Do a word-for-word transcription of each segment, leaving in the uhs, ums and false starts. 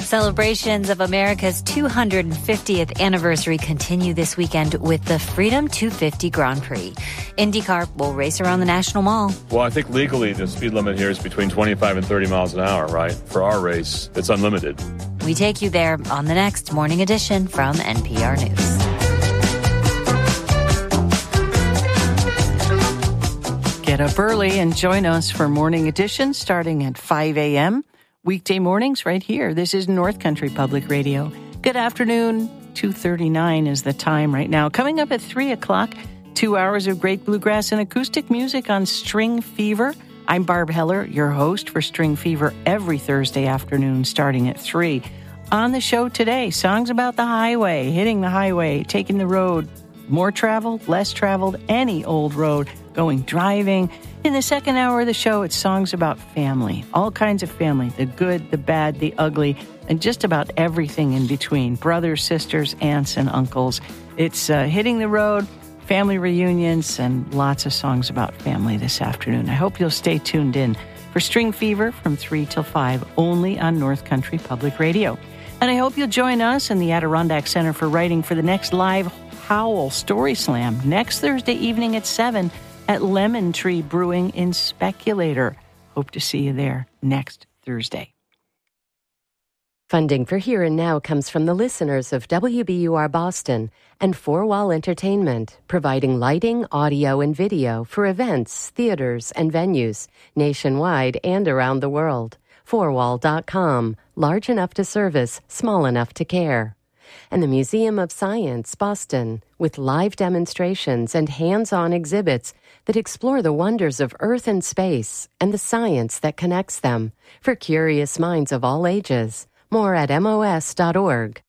Celebrations of America's two hundred fiftieth anniversary continue this weekend with the Freedom two fifty Grand Prix. IndyCar will race around the National Mall. Well, I think legally the speed limit here is between twenty-five and thirty miles an hour, right? For our race, it's unlimited. We take you there on the next Morning Edition from N P R News. Get up early and join us for Morning Edition starting at five a.m. Weekday mornings right here. This is North Country Public Radio. Good afternoon. two thirty-nine is the time right now. Coming up at three o'clock, two hours of great bluegrass and acoustic music on String Fever. I'm Barb Heller, your host for String Fever every Thursday afternoon starting at three. On the show today, songs about the highway, hitting the highway, taking the road, more traveled, less traveled, any old road, going driving. In the second hour of the show, it's songs about family, all kinds of family, the good, the bad, the ugly, and just about everything in between, brothers, sisters, aunts, and uncles. It's uh, hitting the road, family reunions, and lots of songs about family this afternoon. I hope you'll stay tuned in for String Fever from three till five, only on North Country Public Radio. And I hope you'll join us in the Adirondack Center for Writing for the next live Howl Story Slam next Thursday evening at seven at Lemon Tree Brewing in Speculator. Hope to see you there next Thursday. Funding for Here and Now comes from the listeners of W B U R Boston and Four Wall Entertainment, providing lighting, audio, and video for events, theaters, and venues nationwide and around the world. four wall dot com, large enough to service, small enough to care. And the Museum of Science, Boston, with live demonstrations and hands-on exhibits that explore the wonders of Earth and space and the science that connects them for curious minds of all ages. More at M O S dot org.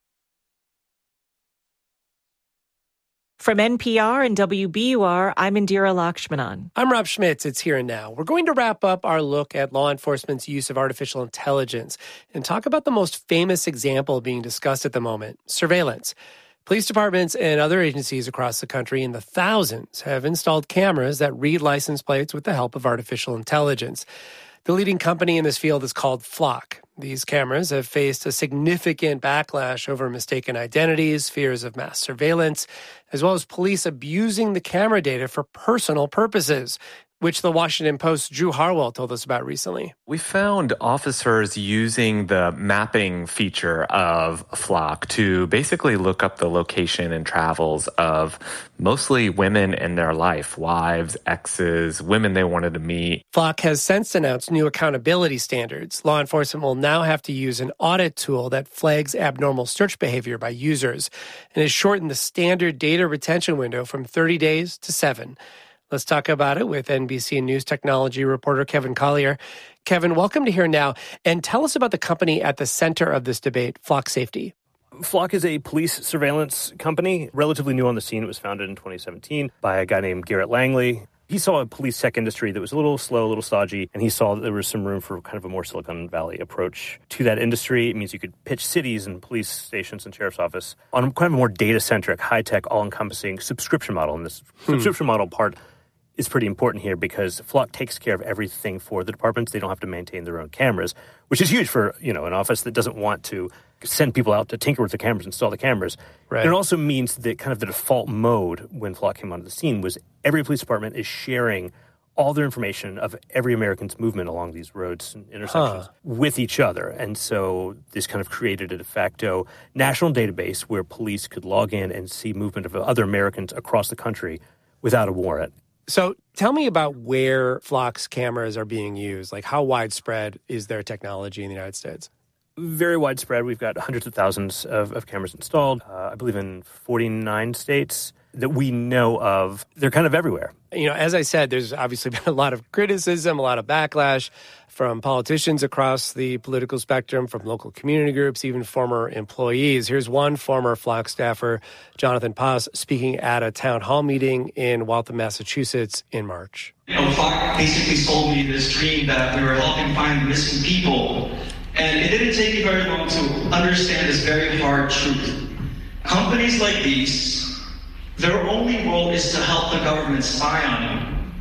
From N P R and W B U R, I'm Indira Lakshmanan. I'm Rob Schmitz. It's Here and Now. We're going to wrap up our look at law enforcement's use of artificial intelligence and talk about the most famous example being discussed at the moment, surveillance. Police departments and other agencies across the country in the thousands have installed cameras that read license plates with the help of artificial intelligence. The leading company in this field is called Flock. These cameras have faced a significant backlash over mistaken identities, fears of mass surveillance, as well as police abusing the camera data for personal purposes, which the Washington Post's Drew Harwell told us about recently. We found officers using the mapping feature of Flock to basically look up the location and travels of mostly women in their life, wives, exes, women they wanted to meet. Flock has since announced new accountability standards. Law enforcement will now have to use an audit tool that flags abnormal search behavior by users and has shortened the standard data retention window from thirty days to seven. Let's talk about it with N B C News technology reporter Kevin Collier. Kevin, welcome to Here Now, and tell us about the company at the center of this debate, Flock Safety. Flock is a police surveillance company, relatively new on the scene. It was founded in twenty seventeen by a guy named Garrett Langley. He saw a police tech industry that was a little slow, a little stodgy, and he saw that there was some room for kind of a more Silicon Valley approach to that industry. It means you could pitch cities and police stations and sheriff's office on kind of a more data-centric, high-tech, all-encompassing subscription model. And this hmm. subscription model part is pretty important here because Flock takes care of everything for the departments. They don't have to maintain their own cameras, which is huge for, you know, an office that doesn't want to send people out to tinker with the cameras, install the cameras. Right. And it also means that kind of the default mode when Flock came onto the scene was every police department is sharing all their information of every American's movement along these roads and intersections huh. with each other. And so this kind of created a de facto national database where police could log in and see movement of other Americans across the country without a warrant. So tell me about where Flock's cameras are being used. Like, how widespread is their technology in the United States? Very widespread. We've got hundreds of thousands of, of cameras installed, uh, I believe in forty-nine states that we know of. They're kind of everywhere. You know, as I said, there's obviously been a lot of criticism, a lot of backlash from politicians across the political spectrum, from local community groups, even former employees. Here's one former Flock staffer, Jonathan Paz, speaking at a town hall meeting in Waltham, Massachusetts in March. You know, Flock basically sold me this dream that we were helping find missing people. And it didn't take me very long to understand this very hard truth. Companies like these, their only role is to help the government spy on you.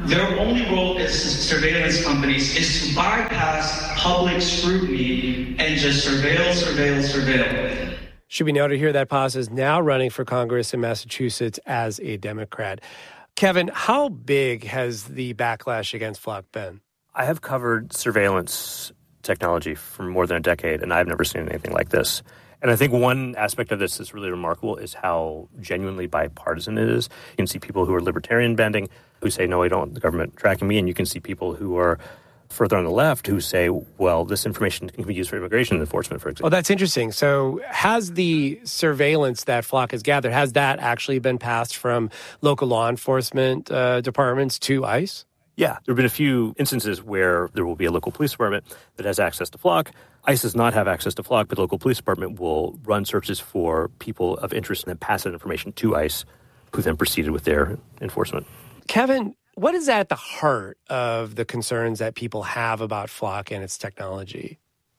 Their only role as surveillance companies is to bypass public scrutiny and just surveil, surveil, surveil. Should be noted here that Paz is now running for Congress in Massachusetts as a Democrat. Kevin, how big has the backlash against Flock been? I have covered surveillance technology for more than a decade, and I've never seen anything like this. And I think one aspect of this that's really remarkable is how genuinely bipartisan it is. You can see people who are libertarian bending who say, no, I don't want the government tracking me. And you can see people who are further on the left who say, well, this information can be used for immigration enforcement, for example. Oh, that's interesting. So has the surveillance that Flock has gathered, has that actually been passed from local law enforcement uh, departments to ICE? Yeah, there have been a few instances where there will be a local police department that has access to Flock. ICE does not have access to Flock, but the local police department will run searches for people of interest and then pass that information to ICE, who then proceeded with their enforcement. Kevin, what is at the heart of the concerns that people have about Flock and its technology?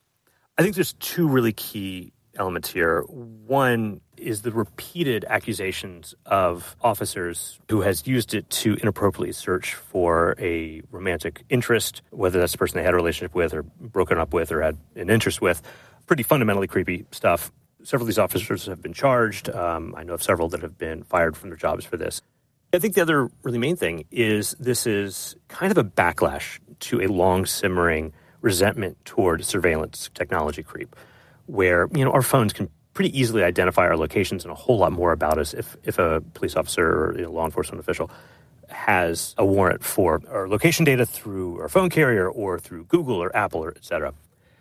I think there's two really key elements here. One is the repeated accusations of officers who has used it to inappropriately search for a romantic interest, whether that's the person they had a relationship with or broken up with or had an interest with. Pretty fundamentally creepy stuff. Several of these officers have been charged. Um, I know of several that have been fired from their jobs for this. I think the other really main thing is this is kind of a backlash to a long simmering resentment toward surveillance technology creep, where, you know, our phones can pretty easily identify our locations and a whole lot more about us if, if a police officer or, you know, law enforcement official has a warrant for our location data through our phone carrier or through Google or Apple or et cetera.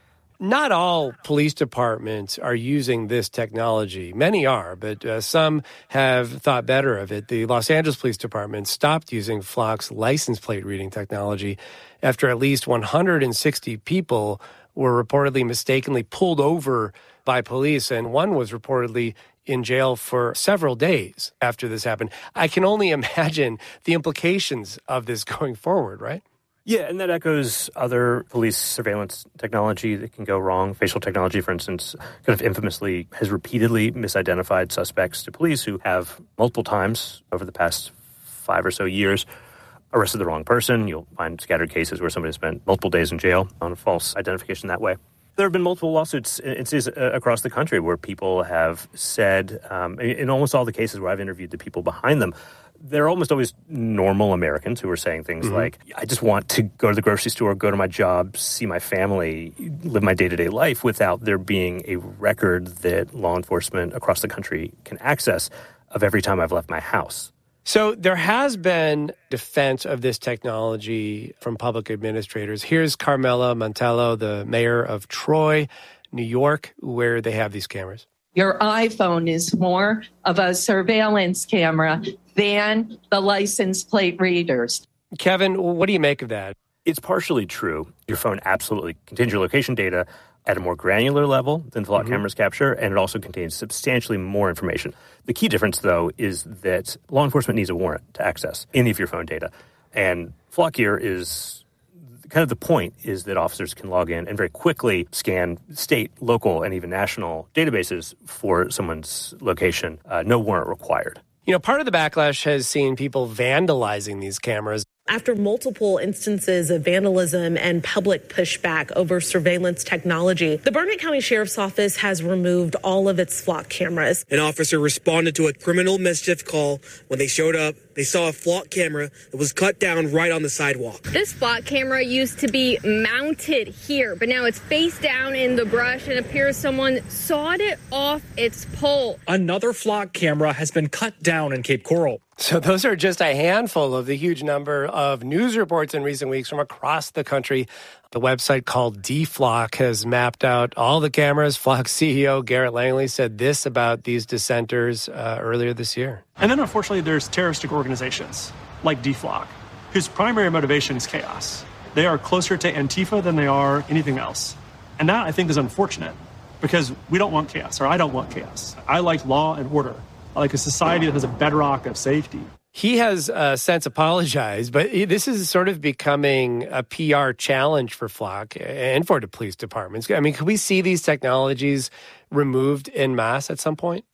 Not all police departments are using this technology. Many are, but uh, some have thought better of it. The Los Angeles Police Department stopped using Flock's license plate reading technology after at least one hundred sixty people were reportedly mistakenly pulled over by police, and one was reportedly in jail for several days after this happened. I can only imagine the implications of this going forward, right? Yeah, and that echoes other police surveillance technology that can go wrong. Facial technology, for instance, kind of infamously has repeatedly misidentified suspects to police who have multiple times over the past five or so years arrested the wrong person. You'll find scattered cases where somebody spent multiple days in jail on a false identification that way. There have been multiple lawsuits in cities across the country where people have said, um, in almost all the cases where I've interviewed the people behind them, they're almost always normal Americans who are saying things mm-hmm. like, I just want to go to the grocery store, go to my job, see my family, live my day-to-day life without there being a record that law enforcement across the country can access of every time I've left my house. So there has been defense of this technology from public administrators. Here's Carmela Montello, the mayor of Troy, New York, where they have these cameras. Your iPhone is more of a surveillance camera than the license plate readers. Kevin, what do you make of that? It's partially true. Your phone absolutely contains your location data at a more granular level than Flock mm-hmm. cameras capture, and it also contains substantially more information. The key difference, though, is that law enforcement needs a warrant to access any of your phone data. And Flock here is kind of the point is that officers can log in and very quickly scan state, local, and even national databases for someone's location. Uh, no warrant required. You know, part of the backlash has seen people vandalizing these cameras. After multiple instances of vandalism and public pushback over surveillance technology, the Burnett County Sheriff's Office has removed all of its Flock cameras. An officer responded to a criminal mischief call. When they showed up, they saw a Flock camera that was cut down right on the sidewalk. This Flock camera used to be mounted here, but now it's face down in the brush and appears someone sawed it off its pole. Another Flock camera has been cut down in Cape Coral. So those are just a handful of the huge number of news reports in recent weeks from across the country. The website called D-Flock has mapped out all the cameras. Flock C E O Garrett Langley said this about these dissenters uh, earlier this year. And then, unfortunately, there's terroristic organizations like D-Flock, whose primary motivation is chaos. They are closer to Antifa than they are anything else. And that, I think, is unfortunate because we don't want chaos, or I don't want chaos. I like law and order. I like a society that has a bedrock of safety. He has uh, since apologized, but this is sort of becoming a P R challenge for Flock and for the police departments. I mean, could we see these technologies removed en masse at some point?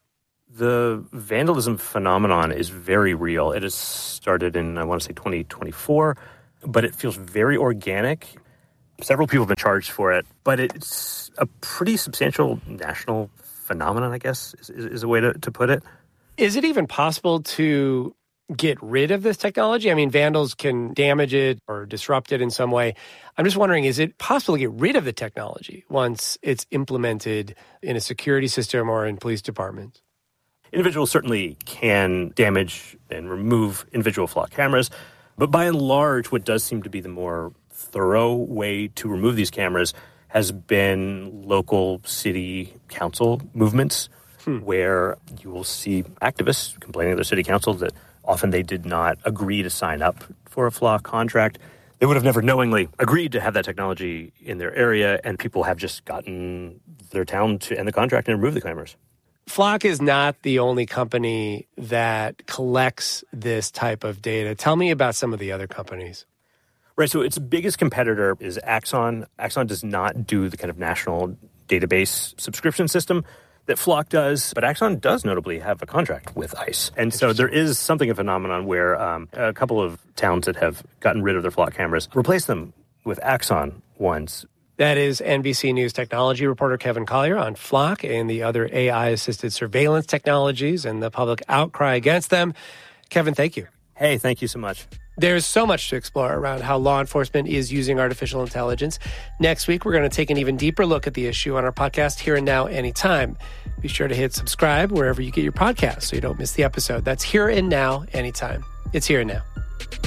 The vandalism phenomenon is very real. It has started in, I want to say, twenty twenty-four, but it feels very organic. Several people have been charged for it, but it's a pretty substantial national phenomenon, I guess, is, is a way to, to put it. Is it even possible to get rid of this technology? I mean, vandals can damage it or disrupt it in some way. I'm just wondering, is it possible to get rid of the technology once it's implemented in a security system or in police departments? Individuals certainly can damage and remove individual flock cameras, but by and large, what does seem to be the more thorough way to remove these cameras has been local city council movements, hmm. where you will see activists complaining to their city council that often they did not agree to sign up for a flock contract. They would have never knowingly agreed to have that technology in their area, and people have just gotten their town to end the contract and remove the cameras. Flock is not the only company that collects this type of data. Tell me about some of the other companies. Right, so its biggest competitor is Axon. Axon does not do the kind of national database subscription system that Flock does, but Axon does notably have a contract with ICE. And so there is something, a phenomenon where um, a couple of towns that have gotten rid of their Flock cameras replace them with Axon ones. That is N B C News technology reporter Kevin Collier on Flock and the other A I-assisted surveillance technologies and the public outcry against them. Kevin, thank you. Hey, thank you so much. There's so much to explore around how law enforcement is using artificial intelligence. Next week, we're going to take an even deeper look at the issue on our podcast, Here and Now, Anytime. Be sure to hit subscribe wherever you get your podcasts so you don't miss the episode. That's Here and Now, Anytime. It's Here and Now.